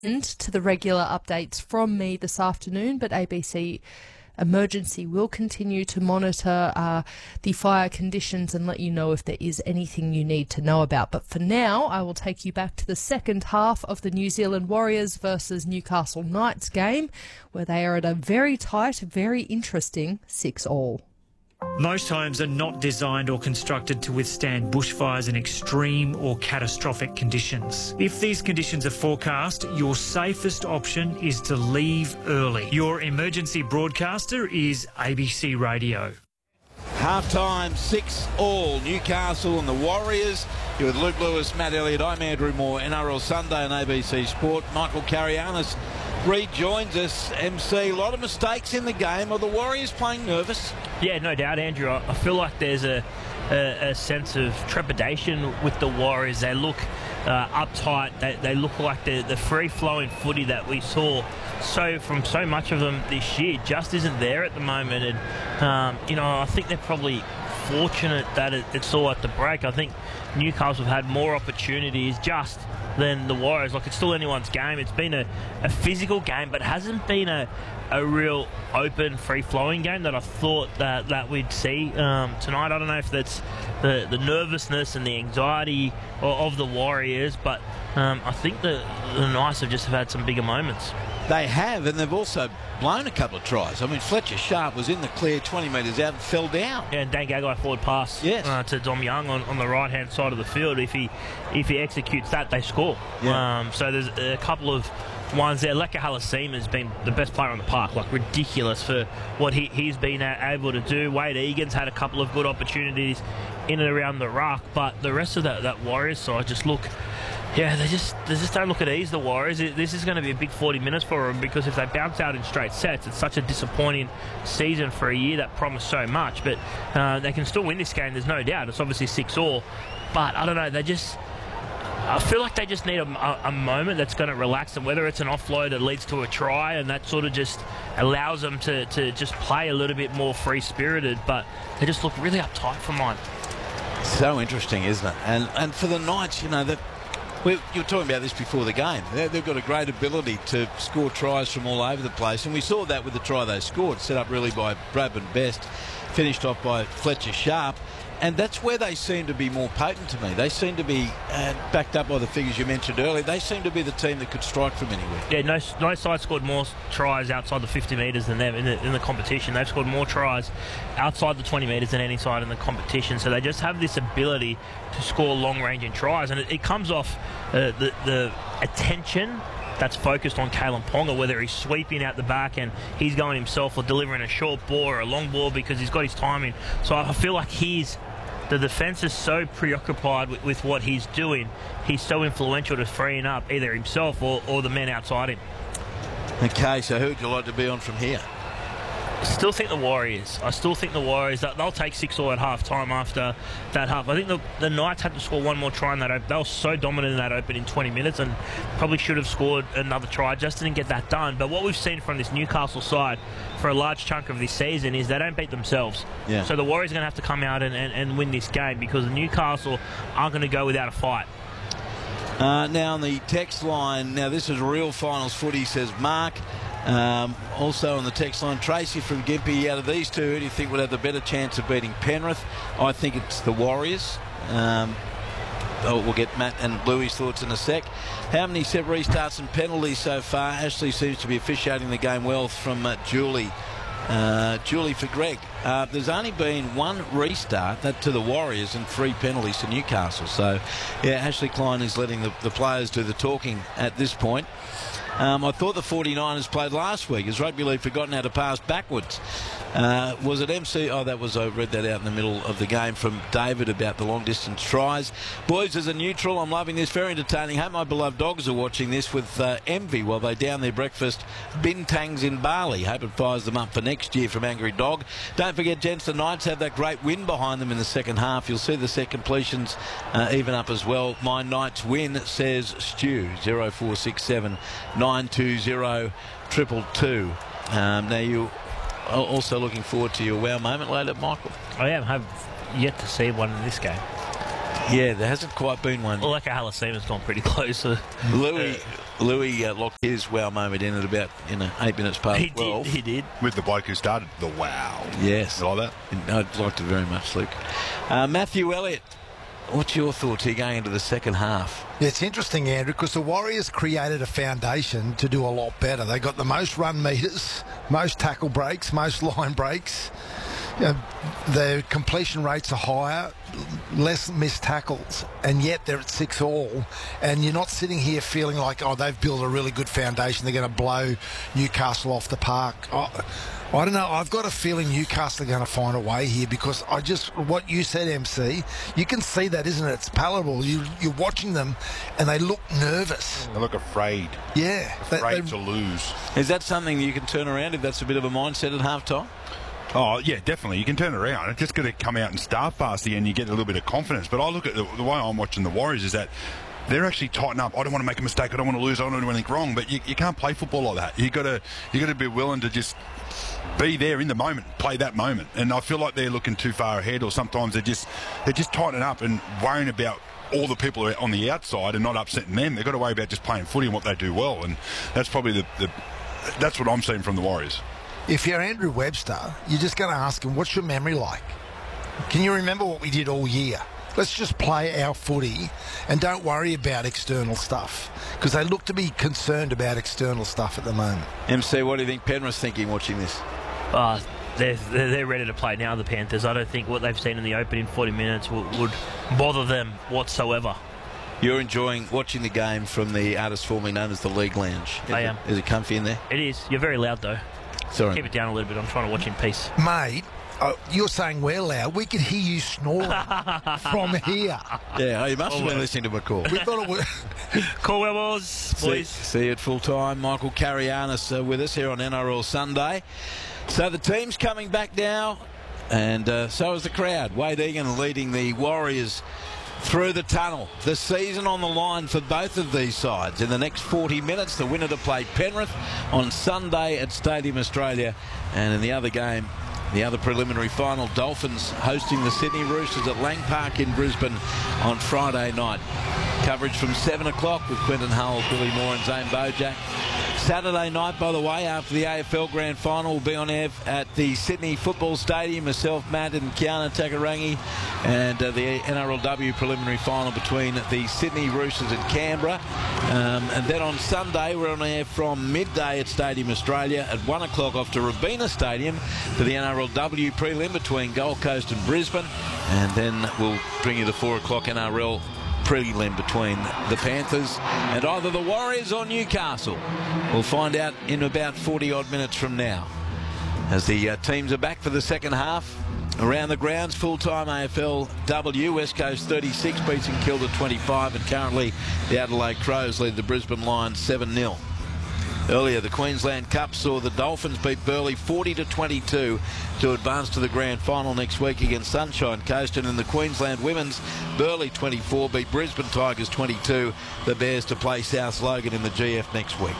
To the regular updates from me this afternoon, but ABC Emergency will continue to monitor the fire conditions and let you know if there is anything you need to know about. But for now, I will take you back to the second half of the New Zealand Warriors versus Newcastle Knights game, where they are at a very tight, very interesting 6-all. Most homes are not designed or constructed to withstand bushfires in extreme or catastrophic conditions. If these conditions are forecast, your safest option is to leave early. Your emergency broadcaster is ABC Radio. Half-time, 6-all, Newcastle and the Warriors. You're with Luke Lewis, Matt Elliott, I'm Andrew Moore, NRL Sunday on ABC Sport. Michael Carianis rejoins us. MC, a lot of mistakes in the game. Are the Warriors playing nervous? Yeah, no doubt, Andrew. I feel like there's a sense of trepidation with the Warriors. They look uptight. They look like the free-flowing footy that we saw from so much of them this year just isn't there at the moment. And, I think they're probably fortunate that it's all at the break. I think Newcastle have had more opportunities just than the Warriors. Like, it's still anyone's game. It's been a physical game, but hasn't been a real open, free-flowing game that I thought that we'd see tonight. I don't know if that's the nervousness and the anxiety of the Warriors, but I think the Knights have just had some bigger moments. They have, and they've also blown a couple of tries. I mean, Fletcher Sharp was in the clear 20 metres out and fell down. Yeah, and Dan Gagai forward pass to Dom Young on the right-hand side of the field. If he executes that, they score. Yeah. So there's a couple of ones there. Leka Halasima has been the best player on the park, like ridiculous for what he's been able to do. Wade Egan's had a couple of good opportunities in and around the ruck, but the rest of that Warriors side just look... Yeah, they just don't look at ease, the Warriors. This is going to be a big 40 minutes for them, because if they bounce out in straight sets, it's such a disappointing season for a year that promised so much. But they can still win this game, there's no doubt. It's obviously 6-all. But I don't know, I feel like they just need a moment that's going to relax them, whether it's an offload that leads to a try, and that sort of just allows them to just play a little bit more free-spirited. But they just look really uptight for mine. So interesting, isn't it? And for the Knights, that... you were talking about this before the game. They've got a great ability to score tries from all over the place, and we saw that with the try they scored, set up really by Bradman Best, finished off by Fletcher Sharp, and that's where they seem to be more potent to me. They seem to be, backed up by the figures you mentioned earlier, they seem to be the team that could strike from anywhere. Yeah, no side scored more tries outside the 50 metres than them in the competition. They've scored more tries outside the 20 metres than any side in the competition. So they just have this ability to score long-ranging tries, and it comes off the attention that's focused on Kalen Ponga, whether he's sweeping out the back and he's going himself, or delivering a short ball or a long ball because he's got his timing. So I feel like the defence is so preoccupied with what he's doing. He's so influential to freeing up either himself or the men outside him. Okay, so who would you like to be on from here? I still think the Warriors. That they'll take 6-all at half-time after that half. I think the Knights had to score one more try in that. They were so dominant in that opening 20 minutes and probably should have scored another try. Just didn't get that done. But what we've seen from this Newcastle side for a large chunk of this season is they don't beat themselves. Yeah. So the Warriors are going to have to come out and win this game, because Newcastle aren't going to go without a fight. Now on the text line, this is real finals footy, says Mark. Also on the text line, Tracy from Gympie, out of these two, who do you think would have the better chance of beating Penrith? I think it's the Warriors. We'll get Matt and Louis' thoughts in a sec. How many set restarts and penalties so far? Ashley seems to be officiating the game well, from Julie. Julie for Greg. There's only been one restart, that to the Warriors, and 3 penalties to Newcastle. So, yeah, Ashley Klein is letting the players do the talking at this point. I thought the 49ers played last week. Has rugby league forgotten how to pass backwards? Was it MC? I read that out in the middle of the game from David about the long distance tries. Boys, as a neutral, I'm loving this. Very entertaining. Hope my beloved dogs are watching this with envy while they down their breakfast bintangs in Bali. Hope it fires them up for next year, from Angry Dog. Don't forget, gents, the Knights have that great win behind them in the second half. You'll see the set completions even up as well. My Knights win, says Stu. 0467 920 222. Now you also looking forward to your wow moment later, Michael? I have yet to see one in this game. Yeah, there hasn't quite been one. Well, like Halasima's gone pretty close. Louis locked his wow moment in at about 8 minutes past 12. He did. With the bloke who started the wow. Yes. You like that? I liked it very much, Luke. Matthew Elliott, what's your thoughts here going into the second half? It's interesting, Andrew, because the Warriors created a foundation to do a lot better. They got the most run meters, most tackle breaks, most line breaks. Their completion rates are higher, less missed tackles, and yet they're at 6-all. And you're not sitting here feeling like, they've built a really good foundation. They're going to blow Newcastle off the park. I don't know. I've got a feeling Newcastle are going to find a way here because what you said, MC, you can see that, isn't it? It's palatable. You're watching them and they look nervous. They look afraid. Yeah. Afraid to lose. Is that something you can turn around if that's a bit of a mindset at half-time? Oh, yeah, definitely. You can turn it around. It's just got to come out and start fast and you get a little bit of confidence. But I look at the way I'm watching the Warriors is that they're actually tighten up. I don't want to make a mistake. I don't want to lose. I don't want to do anything wrong. But you can't play football like that. You got to be willing to just be there in the moment, play that moment. And I feel like they're looking too far ahead, or sometimes they're just tightening up and worrying about all the people on the outside and not upsetting them. They've got to worry about just playing footy and what they do well. And that's probably that's what I'm seeing from the Warriors. If you're Andrew Webster, you're just going to ask him, what's your memory like? Can you remember what we did all year? Let's just play our footy and don't worry about external stuff, because they look to be concerned about external stuff at the moment. MC, what do you think Penrith's thinking watching this? They're ready to play now, the Panthers. I don't think what they've seen in the opening 40 minutes would bother them whatsoever. You're enjoying watching the game from the artist formerly known as the League Lounge. I am. Is it comfy in there? It is. You're very loud, though. Sorry. Keep it down a little bit. I'm trying to watch in peace. Mate, you're saying we're loud. We could hear you snoring from here. Yeah, you must have been listening to my call. We thought it was... Call Webbles, please. See you at full time. Michael Carianis with us here on NRL Sunday. So the team's coming back now, and so is the crowd. Wade Egan leading the Warriors through the tunnel. The season on the line for both of these sides. In the next 40 minutes, the winner to play Penrith on Sunday at Stadium Australia. And in the other game, the other preliminary final, Dolphins hosting the Sydney Roosters at Lang Park in Brisbane on Friday night. Coverage from 7 o'clock with Quentin Hull, Billy Moore and Zane Bojack. Saturday night, by the way, after the AFL Grand Final, will be on air at the Sydney Football Stadium. Myself, Matt and Kiana Takarangi, and the NRLW preliminary final between the Sydney Roosters and Canberra. And then on Sunday, we're on air from midday at Stadium Australia. At 1 o'clock off to Robina Stadium for the NRLW prelim between Gold Coast and Brisbane. And then we'll bring you the 4 o'clock NRL prelim between the Panthers and either the Warriors or Newcastle. We'll find out in about 40-odd minutes from now, as the teams are back for the second half. Around the grounds, full-time AFLW, West Coast 36 beats St Kilda 25, and currently the Adelaide Crows lead the Brisbane Lions 7-0. Earlier, the Queensland Cup saw the Dolphins beat Burleigh 40-22 to advance to the grand final next week against Sunshine Coast. And in the Queensland Women's, Burleigh 24 beat Brisbane Tigers 22. The Bears to play South Logan in the GF next week.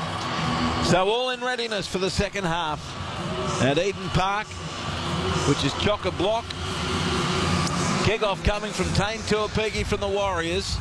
So all in readiness for the second half at Eden Park, which is chock-a-block. Kick-off coming from Tane Tuapigi from the Warriors.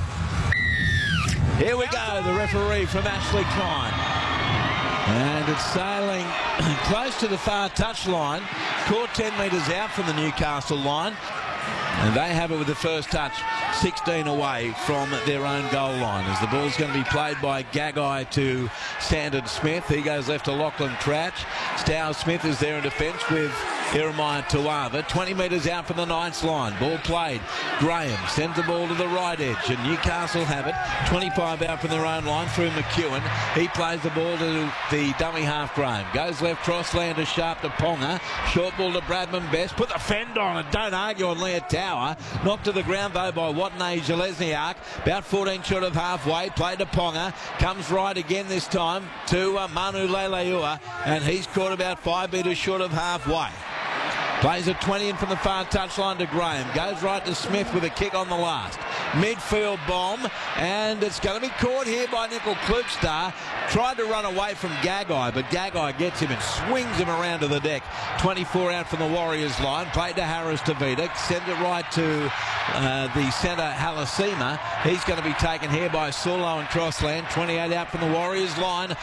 Here we go, the referee from Ashley Klein. And it's sailing close to the far touchline. Caught 10 metres out from the Newcastle line. And they have it with the first touch, 16 away from their own goal line. As the ball's going to be played by Gagai to Sandon Smith. He goes left to Lachlan Crouch. Stow Smith is there in defence with Jeremiah Tuava. 20 metres out from the ninth line. Ball played. Graham sends the ball to the right edge, and Newcastle have it. 25 out from their own line through McEwen. He plays the ball to the dummy half Graham. Goes left cross-lander sharp to Ponga. Short ball to Bradman Best. Put the fend on it. Don't argue on Leah Tower. Knocked to the ground though by Watney Jelesniak. About 14 short of halfway. Played to Ponga. Comes right again this time to Manu Leilua, and he's caught about 5 metres short of halfway. Plays a 20 in from the far touchline to Graham. Goes right to Smith with a kick on the last. midfield bomb, and it's going to be caught here by Nickel Klugstad. Tried to run away from Gagai, but Gagai gets him and swings him around to the deck. 24 out from the Warriors line, played to Harris Tavita, send it right to the centre Halasima. He's going to be taken here by Sulo and Crossland. 28 out from the Warriors line.